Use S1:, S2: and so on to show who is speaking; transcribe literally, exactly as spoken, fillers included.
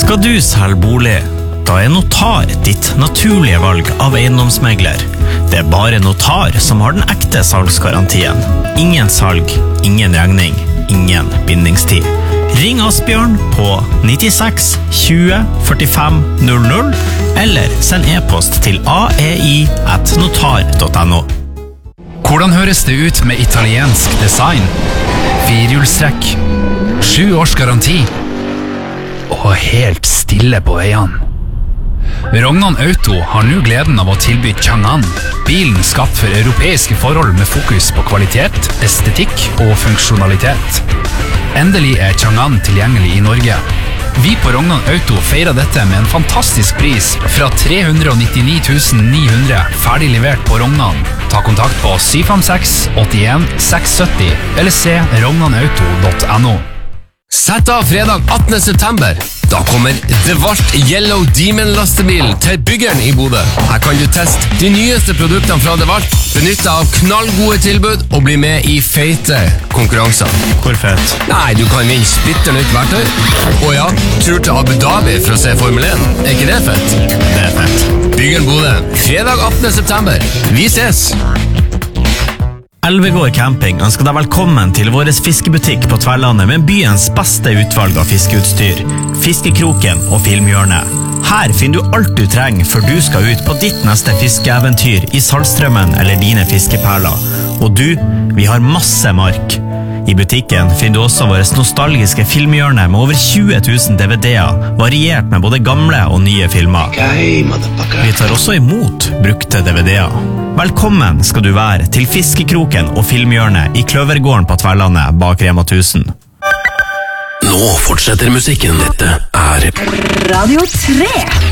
S1: Skal du selge bolig? Da er Notar ditt naturlige valg av eiendomsmegler. Det er bare Notar som har den ekte salgsgarantien. Ingen salg, ingen regning, ingen bindingstid. Ring Asbjørn på nittiseks tjue førtifem null null eller send e-post til ai at notar punktum no.
S2: Hvordan høres det ut med italiensk design? Firehjulstrekk, sju års garanti og helt stille på veiene. Rognan Auto har nå gleden av å tilby Chang'an, bilen skapt for europeiske forhold med fokus på kvalitet, estetikk og funksjonalitet. Endelig er Chang'an tilgjengelig i Norge. Vi på Rognan Auto feirer dette med en fantastisk pris fra tre hundre nittini tusen ni hundre ferdig levert på Rognan. Ta kontakt på sju fem seks åtte en seks syv null eller se rognanauto punktum no.
S3: Sett av fredag attende september. Da kommer DeWalt Yellow Demon-lastebilen til byggeren i Bodø. Her kan du teste de nyeste produktene fra DeWalt, benytte av knallgode tilbud og bli med i feite konkurranser.
S1: Hvor fett?
S3: Nei, du kan vinne splitter nytt verktøy. Og ja, tur til Abu Dhabi for å se Formel én. Er ikke det fett?
S1: Det er fett.
S3: Byggeren Bodø, fredag attende september. Vi ses!
S1: Elvegård Camping ønsker deg velkommen til vår fiskebutikk på Tverlandet med byens beste utvalg av fiskeutstyr, Fiskekroken og Filmhjørnet. Her finner du alt du trenger før du skal ut på ditt neste fiskeeventyr i Saltstrømmen eller dine fiskeperler. Og du, vi har masse mark. I butikken finner du også vårt nostalgiske filmhjørne med over tjue tusen D V D-er, variert med både gamle og nye filmer. Vi tar også imot brukte D V D-er. Velkommen skal du være til Fiskekroken og Filmhjørnet i Kløvergården på Tverlandet bak Rema tusen.
S4: Nå fortsetter musikken. Dette er
S5: Radio tre.